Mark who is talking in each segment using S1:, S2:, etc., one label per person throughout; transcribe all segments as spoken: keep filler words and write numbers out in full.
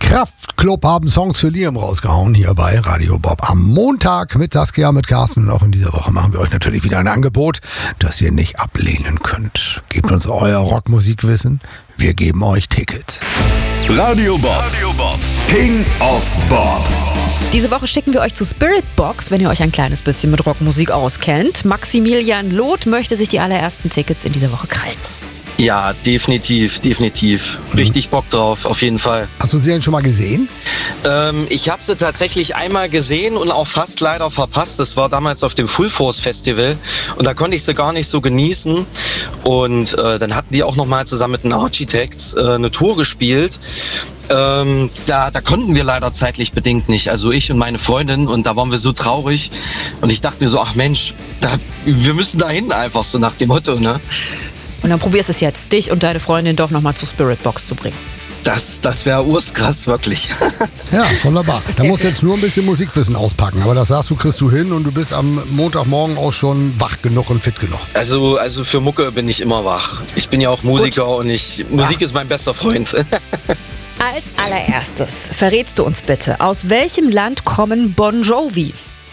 S1: Kraftklub haben Songs für Liam rausgehauen hier bei Radio Bob. Am Montag mit Saskia, mit Carsten und auch in dieser Woche machen wir euch natürlich wieder ein Angebot, das ihr nicht ablehnen könnt. Gebt uns euer Rockmusikwissen, wir geben euch Tickets.
S2: Radio Bob, Radio Bob, King of Bob.
S3: Diese Woche schicken wir euch zu Spiritbox, wenn ihr euch ein kleines bisschen mit Rockmusik auskennt. Maximilian Loth möchte sich die allerersten Tickets in dieser Woche krallen.
S4: Ja, definitiv, definitiv. Richtig Bock drauf, auf jeden Fall.
S1: Hast du sie denn schon mal gesehen?
S4: Ähm, ich habe sie tatsächlich einmal gesehen und auch fast leider verpasst. Das war damals auf dem Full Force Festival und da konnte ich sie gar nicht so genießen. Und äh, dann hatten die auch nochmal zusammen mit den Architects äh, eine Tour gespielt. Ähm, da, da konnten wir leider zeitlich bedingt nicht, also ich und meine Freundin, und da waren wir so traurig und ich dachte mir so, ach Mensch, da, wir müssen da hin einfach, so nach dem Motto, ne?
S3: Und dann probierst es jetzt, dich und deine Freundin doch nochmal zu Spiritbox zu bringen.
S4: Das, das wäre urskrass, wirklich.
S1: Ja, wunderbar. Da musst du jetzt nur ein bisschen Musikwissen auspacken, aber das sagst du, kriegst du hin und du bist am Montagmorgen auch schon wach genug und fit genug.
S4: Also, also für Mucke bin ich immer wach. Ich bin ja auch Musiker Gut. und ich, Musik ja. ist mein bester Freund.
S3: Als allererstes verrätst du uns bitte, aus welchem Land kommen Bon Jovi?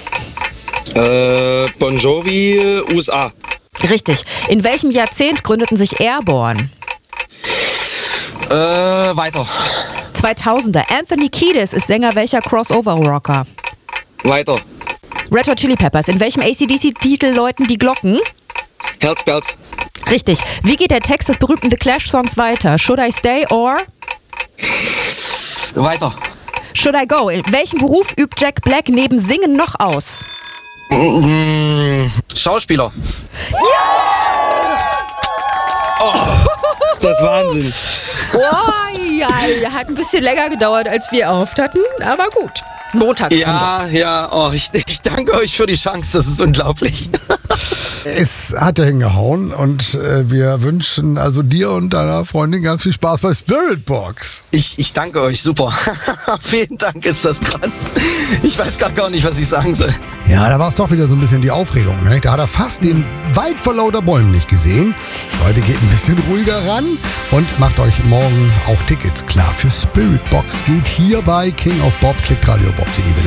S4: Äh, Bon Jovi, U S A.
S3: Richtig. In welchem Jahrzehnt gründeten sich Airborne?
S4: Äh, weiter.
S3: zweitausender. Anthony Kiedis ist Sänger welcher Crossover-Rocker?
S4: Weiter.
S3: Red Hot Chili Peppers. In welchem A C D C-Titel läuten die Glocken?
S4: Herzbells.
S3: Richtig. Wie geht der Text des berühmten The Clash-Songs weiter? Should I stay or?
S4: Weiter.
S3: Should I go? In welchem Beruf übt Jack Black neben Singen noch aus?
S4: Schauspieler. Ja! Oh, ist das Wahnsinn.
S3: Oh, ja, ja, hat ein bisschen länger gedauert, als wir erhofft hatten, aber gut. Montag.
S4: Ja, ja, oh, ich, ich danke euch für die Chance, das ist unglaublich.
S1: Es hat ja hingehauen und äh, wir wünschen also dir und deiner Freundin ganz viel Spaß bei Spiritbox.
S4: Ich, ich danke euch, super. Vielen Dank, ist das krass. Ich weiß gar, gar nicht, was ich sagen soll.
S1: Ja, da war es doch wieder so ein bisschen die Aufregung. Ne? Da hat er fast den Wald vor lauter Bäumen nicht gesehen. Heute geht ein bisschen ruhiger ran und macht euch morgen auch Tickets klar für Spiritbox. Geht hier bei King of Bob, klickt Radio Bob punkt de.